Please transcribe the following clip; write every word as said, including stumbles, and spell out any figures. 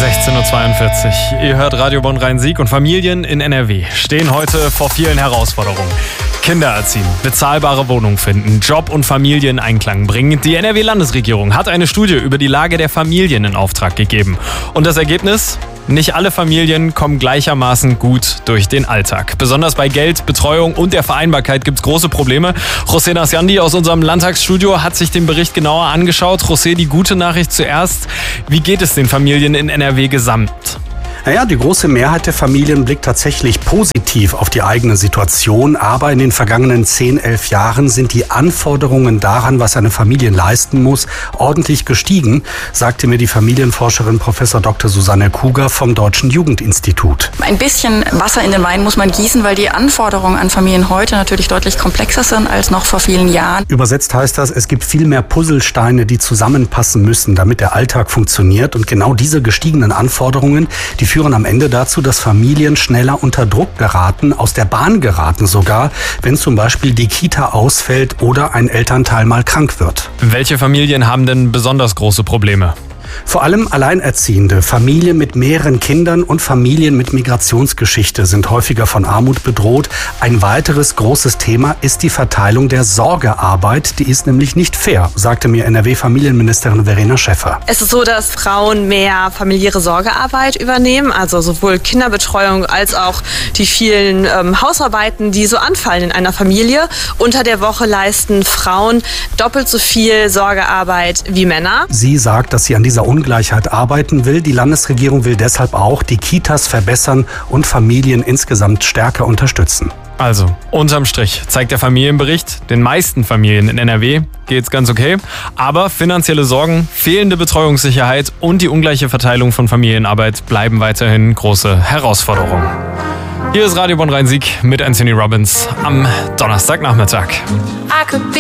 sechzehn Uhr zweiundvierzig. Ihr hört Radio Bonn Rhein-Sieg und Familien in N R W stehen heute vor vielen Herausforderungen. Kinder erziehen, bezahlbare Wohnungen finden, Job und Familie in Einklang bringen. Die N R W-Landesregierung hat eine Studie über die Lage der Familien in Auftrag gegeben. Und das Ergebnis? Nicht alle Familien kommen gleichermaßen gut durch den Alltag. Besonders bei Geld, Betreuung und der Vereinbarkeit gibt es große Probleme. José Nasciandi aus unserem Landtagsstudio hat sich den Bericht genauer angeschaut. José, die gute Nachricht zuerst. Wie geht es den Familien in N R W gesamt? Naja, die große Mehrheit der Familien blickt tatsächlich positiv auf die eigene Situation. Aber in den vergangenen zehn, elf Jahren sind die Anforderungen daran, was eine Familie leisten muss, ordentlich gestiegen, sagte mir die Familienforscherin Professor Doktor Susanne Kuger vom Deutschen Jugendinstitut. Ein bisschen Wasser in den Wein muss man gießen, weil die Anforderungen an Familien heute natürlich deutlich komplexer sind als noch vor vielen Jahren. Übersetzt heißt das, es gibt viel mehr Puzzlesteine, die zusammenpassen müssen, damit der Alltag funktioniert. Und genau diese gestiegenen Anforderungen, die führen am Ende dazu, dass Familien schneller unter Druck geraten, aus der Bahn geraten sogar, wenn zum Beispiel die Kita ausfällt oder ein Elternteil mal krank wird. Welche Familien haben denn besonders große Probleme? Vor allem Alleinerziehende, Familien mit mehreren Kindern und Familien mit Migrationsgeschichte sind häufiger von Armut bedroht. Ein weiteres großes Thema ist die Verteilung der Sorgearbeit. Die ist nämlich nicht fair, sagte mir N R W-Familienministerin Verena Schäffer. Es ist so, dass Frauen mehr familiäre Sorgearbeit übernehmen, also sowohl Kinderbetreuung als auch die vielen ähm, Hausarbeiten, die so anfallen in einer Familie. Unter der Woche leisten Frauen doppelt so viel Sorgearbeit wie Männer. Sie sagt, dass sie an dieser Ungleichheit arbeiten will. Die Landesregierung will deshalb auch die Kitas verbessern und Familien insgesamt stärker unterstützen. Also, unterm Strich zeigt der Familienbericht, den meisten Familien in N R W geht's ganz okay, aber finanzielle Sorgen, fehlende Betreuungssicherheit und die ungleiche Verteilung von Familienarbeit bleiben weiterhin große Herausforderungen. Hier ist Radio Bonn Rhein-Sieg mit Anthony Robbins am Donnerstagnachmittag.